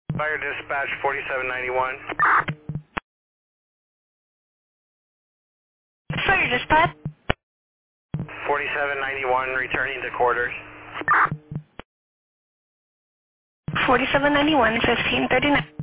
Fire dispatch 4791. Fire dispatch. 4791 returning to quarters. 4791, 1539.